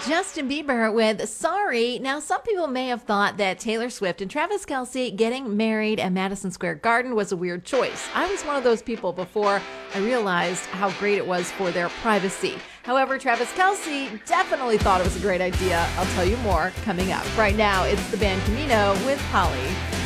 Justin Bieber with Sorry. Now, some people may have thought that Taylor Swift and Travis Kelce getting married at Madison Square Garden was a weird choice. I was one of those people before I realized how great it was for their privacy. However, Travis Kelce definitely thought it was a great idea. I'll tell you more coming up. Right now, it's the band Camino with Holly.